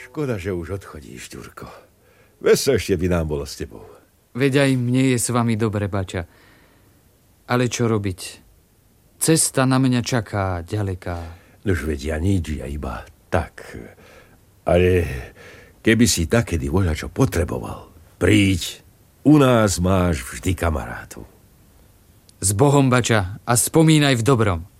Škoda, že už odchodíš, Ďurko. Veso ešte by nám bolo s tebou. Veď aj mne je s vami dobre, bača. Ale čo robiť? Cesta na mňa čaká ďaleká. Nož veď ja nič, ja iba tak. Ale keby si takedy voľačo potreboval, príď. U nás máš vždy kamarátu. S Bohom, bača, a spomínaj v dobrom.